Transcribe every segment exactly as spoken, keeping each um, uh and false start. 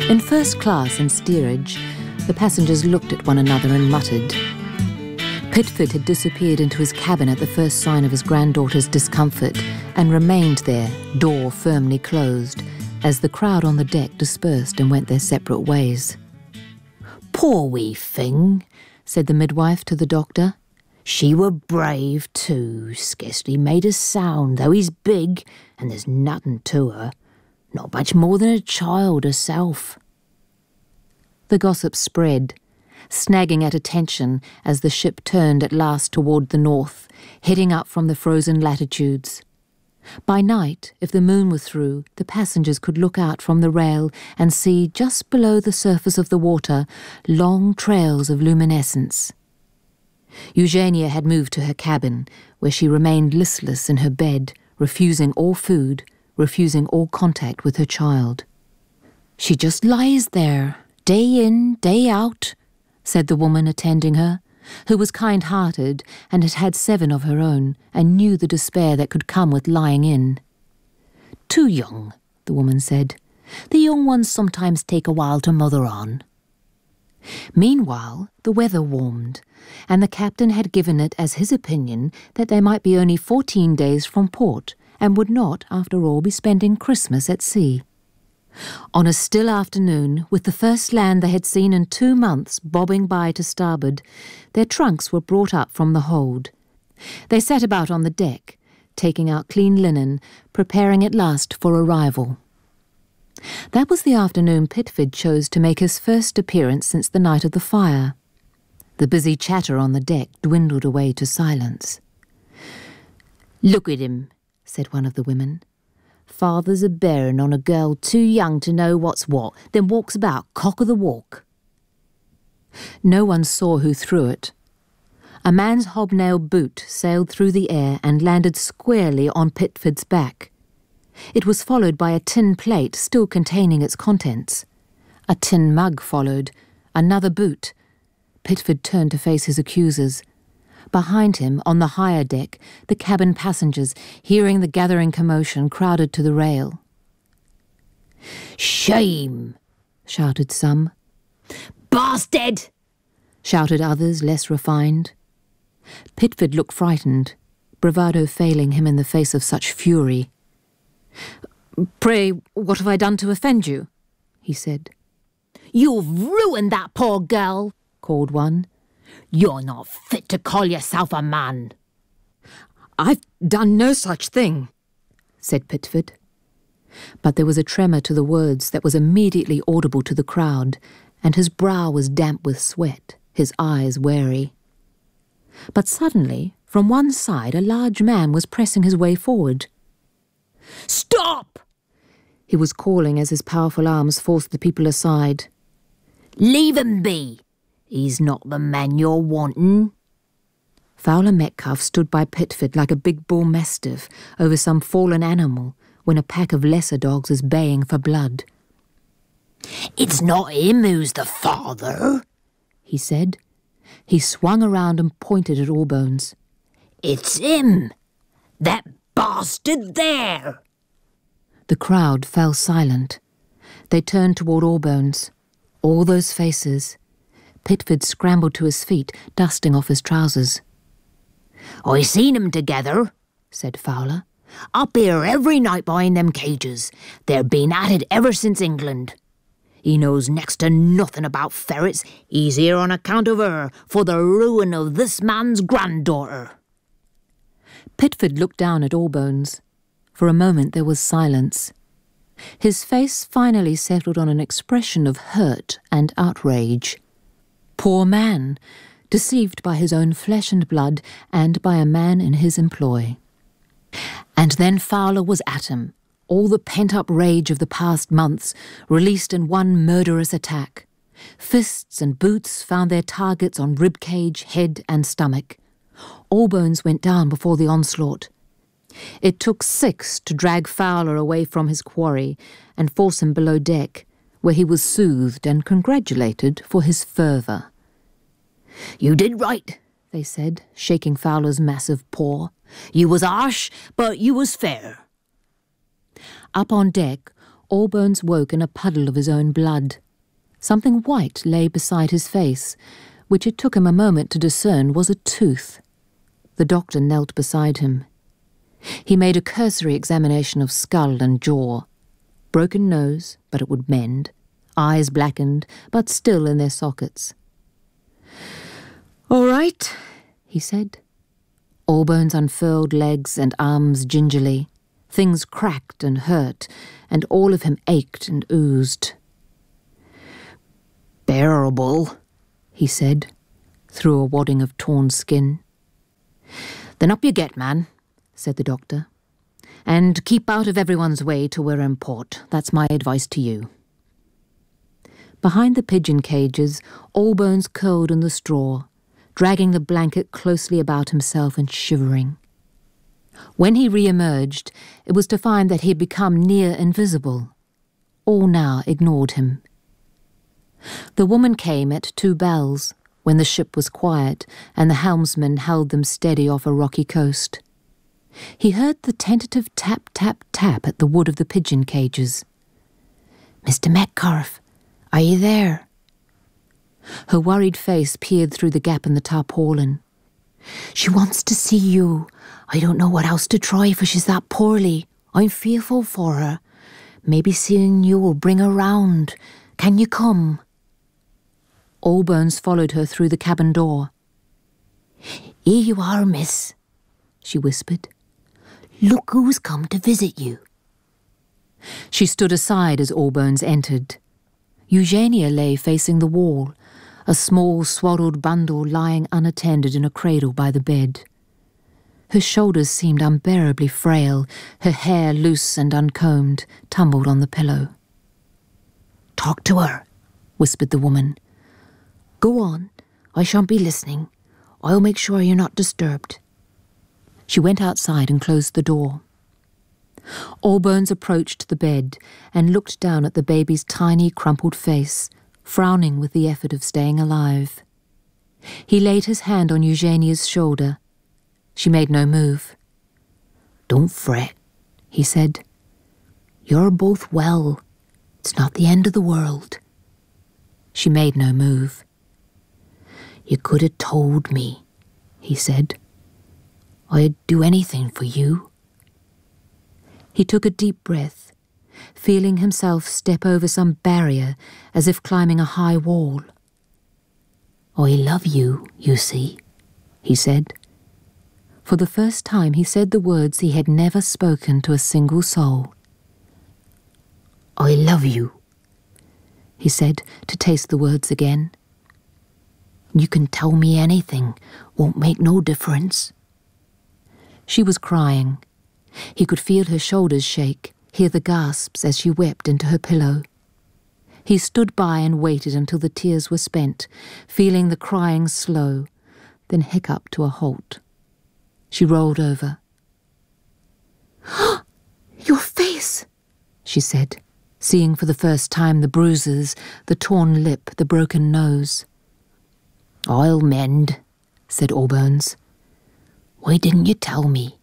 In first class in steerage, the passengers looked at one another and muttered. Pitford had disappeared into his cabin at the first sign of his granddaughter's discomfort and remained there, door firmly closed, as the crowd on the deck dispersed and went their separate ways. "Poor wee thing," said the midwife to the doctor. "She were brave too, scarcely made a sound, though he's big, and there's nothing to her. Not much more than a child herself." The gossip spread, snagging at attention as the ship turned at last toward the north, heading up from the frozen latitudes. By night, if the moon were through, the passengers could look out from the rail and see, just below the surface of the water, long trails of luminescence. Eugenia had moved to her cabin, where she remained listless in her bed, refusing all food, refusing all contact with her child. "She just lies there, day in, day out," said the woman attending her, who was kind-hearted and had had seven of her own and knew the despair that could come with lying in. "Too young," the woman said. "The young ones sometimes take a while to mother on." Meanwhile, the weather warmed, and the captain had given it as his opinion that they might be only fourteen days from port and would not, after all, be spending Christmas at sea. On a still afternoon, with the first land they had seen in two months bobbing by to starboard, their trunks were brought up from the hold. They sat about on the deck, taking out clean linen, preparing at last for arrival. That was the afternoon Pitford chose to make his first appearance since the night of the fire. The busy chatter on the deck dwindled away to silence. "Look at him," said one of the women. "Father's a bearing on a girl too young to know what's what, then walks about cock of the walk." No one saw who threw it. A man's hobnail boot sailed through the air and landed squarely on Pitford's back. It was followed by a tin plate still containing its contents. A tin mug followed, another boot. Pitford turned to face his accusers. Behind him, on the higher deck, the cabin passengers, hearing the gathering commotion, crowded to the rail. "Shame!" shouted some. "Bastard!" shouted others, less refined. Pitford looked frightened, bravado failing him in the face of such fury. "Pray, what have I done to offend you?" he said. "You've ruined that poor girl," called one. "You're not fit to call yourself a man." "I've done no such thing," said Pitford. But there was a tremor to the words that was immediately audible to the crowd, and his brow was damp with sweat, his eyes wary. But suddenly, from one side, a large man was pressing his way forward. "Stop!" he was calling as his powerful arms forced the people aside. "Leave him be. He's not the man you're wanting." Fowler Metcalfe stood by Pitford like a big bull mastiff over some fallen animal when a pack of lesser dogs is baying for blood. "It's not him who's the father," he said. He swung around and pointed at Allbones. "It's him! That bastard there!" The crowd fell silent. They turned toward Allbones. All those faces. Pitford scrambled to his feet, dusting off his trousers. "I seen 'em together," said Fowler. "Up here every night behind them cages. They're been at it ever since England. He knows next to nothing about ferrets. He's here on account of her, for the ruin of this man's granddaughter." Pitford looked down at Allbones. For a moment there was silence. His face finally settled on an expression of hurt and outrage. Poor man, deceived by his own flesh and blood and by a man in his employ. And then Fowler was at him, all the pent-up rage of the past months released in one murderous attack. Fists and boots found their targets on ribcage, head and stomach. Allbones went down before the onslaught. It took six to drag Fowler away from his quarry and force him below deck, where he was soothed and congratulated for his fervour. "You did right," they said, shaking Fowler's massive paw. "You was harsh, but you was fair." Up on deck, Allbones woke in a puddle of his own blood. Something white lay beside his face, which it took him a moment to discern was a tooth. The doctor knelt beside him. He made a cursory examination of skull and jaw. Broken nose, but it would mend. Eyes blackened, but still in their sockets. "All right," he said. Allbones unfurled legs and arms gingerly. Things cracked and hurt, and all of him ached and oozed. "Bearable," he said, through a wadding of torn skin. "Then up you get, man," said the doctor. "And keep out of everyone's way till we're in port. That's my advice to you." Behind the pigeon cages, Allbones curled in the straw, dragging the blanket closely about himself and shivering. When he re-emerged, it was to find that he had become near invisible. All now ignored him. The woman came at two bells, when the ship was quiet and the helmsman held them steady off a rocky coast. He heard the tentative tap-tap-tap at the wood of the pigeon cages. "Mister Metcalfe, are you there?" Her worried face peered through the gap in the tarpaulin. "She wants to see you. I don't know what else to try, for she's that poorly. I'm fearful for her. Maybe seeing you will bring her round. Can you come?" Allbones followed her through the cabin door. "Here you are, miss," she whispered. "Look who's come to visit you." She stood aside as Allbones entered. Eugenia lay facing the wall, a small swaddled bundle lying unattended in a cradle by the bed. Her shoulders seemed unbearably frail, her hair loose and uncombed, tumbled on the pillow. "Talk to her," whispered the woman. "Go on, I shan't be listening. I'll make sure you're not disturbed." She went outside and closed the door. Allbones approached the bed and looked down at the baby's tiny, crumpled face, frowning with the effort of staying alive. He laid his hand on Eugenia's shoulder. She made no move. "Don't fret," he said. "You're both well. It's not the end of the world." She made no move. "You could have told me," he said. "I'd do anything for you." He took a deep breath, feeling himself step over some barrier as if climbing a high wall. "I love you, you see," he said. For the first time he said the words he had never spoken to a single soul. "I love you," he said, to taste the words again. "You can tell me anything, won't make no difference." She was crying. He could feel her shoulders shake, hear the gasps as she wept into her pillow. He stood by and waited until the tears were spent, feeling the crying slow, then hiccup to a halt. She rolled over. "Your face," she said, seeing for the first time the bruises, the torn lip, the broken nose. "I'll mend," said Allbones. "Why didn't you tell me?"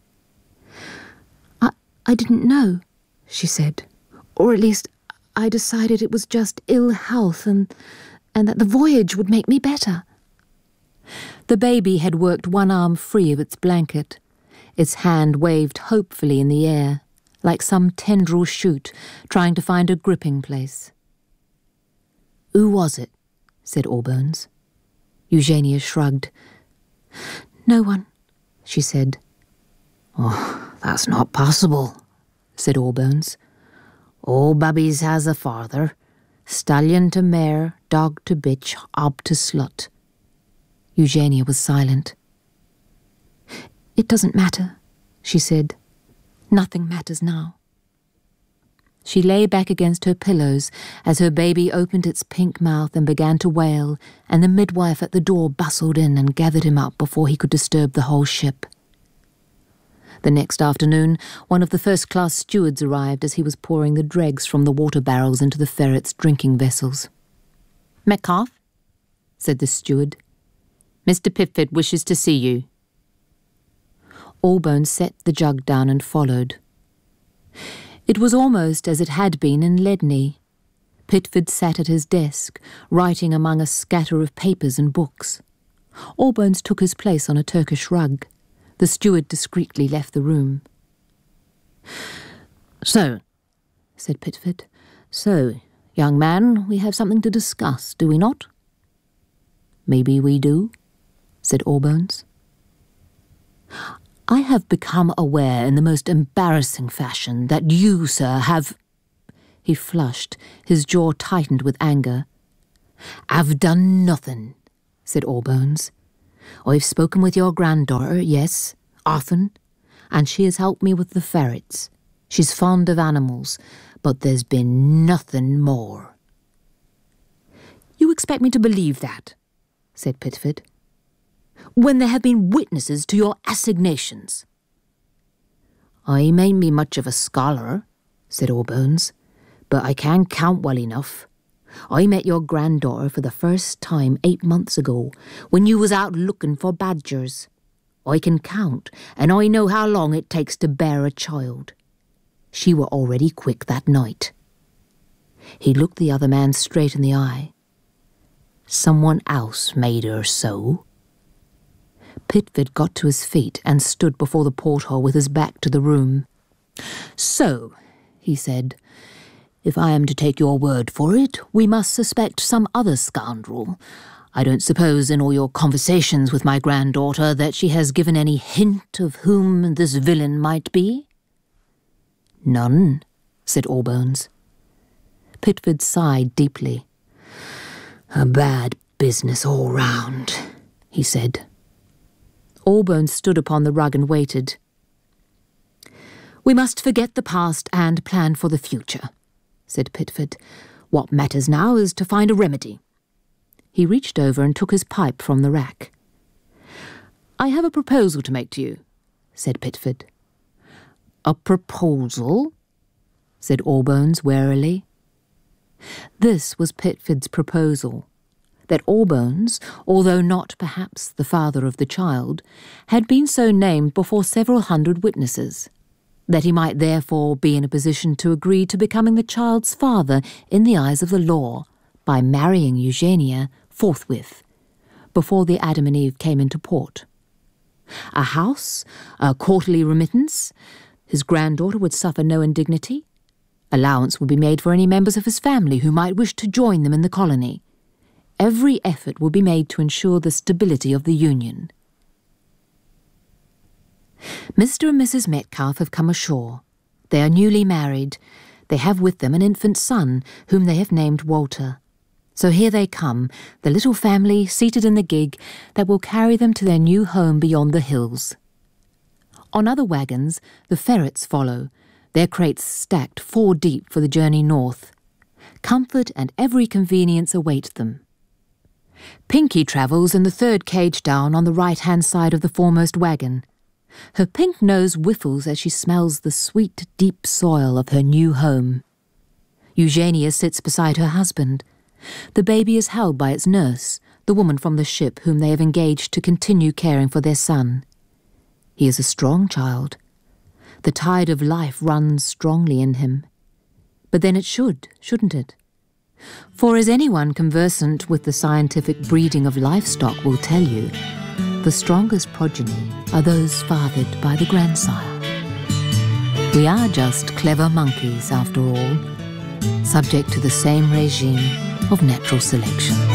I, I didn't know," she said. "Or at least I decided it was just ill health and, and that the voyage would make me better." The baby had worked one arm free of its blanket. Its hand waved hopefully in the air, like some tendril shoot trying to find a gripping place. "Who was it?" said Allbones. Eugenia shrugged. "No one," she said. "Oh, that's not possible," said Allbones. "All babbies has a father. Stallion to mare, dog to bitch, ob to slut." Eugenia was silent. "It doesn't matter," she said. "Nothing matters now." She lay back against her pillows as her baby opened its pink mouth and began to wail, and the midwife at the door bustled in and gathered him up before he could disturb the whole ship. The next afternoon, one of the first-class stewards arrived as he was pouring the dregs from the water barrels into the ferret's drinking vessels. "Metcalfe," said the steward. "Mister Pipford wishes to see you." Allbones set the jug down and followed. It was almost as it had been in Ledney. Pitford sat at his desk, writing among a scatter of papers and books. Allbones took his place on a Turkish rug. The steward discreetly left the room. "So," said Pitford, "so, young man, we have something to discuss, do we not?" "Maybe we do," said Allbones. "I have become aware in the most embarrassing fashion that you, sir, have—" He flushed, his jaw tightened with anger. "Have done nothing," said Allbones. "I've spoken with your granddaughter, yes, often, and she has helped me with the ferrets. She's fond of animals, but there's been nothing more." "You expect me to believe that?" said Pitford. "When there have been witnesses to your assignations." "I mayn't be much of a scholar," said Allbones, "but I can count well enough. I met your granddaughter for the first time eight months ago, when you was out looking for badgers. I can count, and I know how long it takes to bear a child. She were already quick that night." He looked the other man straight in the eye. "Someone else made her so." Pitford got to his feet and stood before the porthole with his back to the room. "So," he said, "if I am to take your word for it, we must suspect some other scoundrel. I don't suppose in all your conversations with my granddaughter that she has given any hint of whom this villain might be?" "None," said Allbones. Pitford sighed deeply. "A bad business all round," he said. Allbones stood upon the rug and waited. "We must forget the past and plan for the future," said Pitford. "What matters now is to find a remedy." He reached over and took his pipe from the rack. "I have a proposal to make to you," said Pitford. "A proposal?" said Allbones warily. This was Pitford's proposal, that Allbones, although not perhaps the father of the child, had been so named before several hundred witnesses, that he might therefore be in a position to agree to becoming the child's father in the eyes of the law by marrying Eugenia forthwith, before the Adam and Eve came into port. A house, a quarterly remittance, his granddaughter would suffer no indignity. Allowance would be made for any members of his family who might wish to join them in the colony. Every effort would be made to ensure the stability of the union. Mister and Missus Metcalfe have come ashore. They are newly married. They have with them an infant son, whom they have named Walter. So here they come, the little family seated in the gig that will carry them to their new home beyond the hills. On other wagons, the ferrets follow, their crates stacked four deep for the journey north. Comfort and every convenience await them. Pinky travels in the third cage down on the right-hand side of the foremost wagon. Her pink nose whiffles as she smells the sweet, deep soil of her new home. Eugenia sits beside her husband. The baby is held by its nurse, the woman from the ship whom they have engaged to continue caring for their son. He is a strong child. The tide of life runs strongly in him. But then it should, shouldn't it? For as anyone conversant with the scientific breeding of livestock will tell you, the strongest progeny are those fathered by the grandsire. We are just clever monkeys, after all, subject to the same regime of natural selection.